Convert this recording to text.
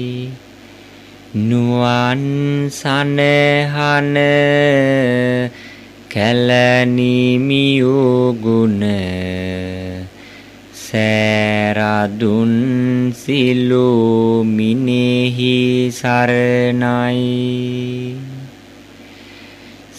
නුවන් සනහන කැලනිමියෝ ගුණ සෑරදුන් සිලෝ මිනෙහි සරණයි